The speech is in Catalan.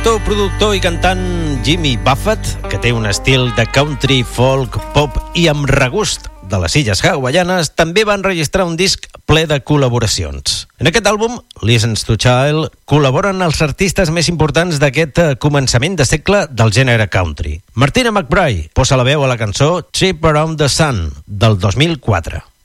L'actor, productor i cantant Jimmy Buffett, que té un estil de country, folk, pop i amb regust de les illes hawaianes, també va enregistrar un disc ple de col·laboracions. En aquest àlbum, Listens to Child, col·laboren els artistes més importants d'aquest començament de segle del gènere country. Martina McBride posa la veu a la cançó Trip Around the Sun, del 2004.